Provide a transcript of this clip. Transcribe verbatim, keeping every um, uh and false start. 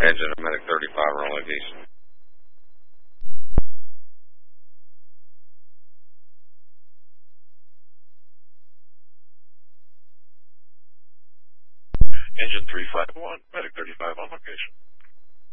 Engine to Medic thirty-five, rolling decent. Engine three five one, Medic thirty-five on location.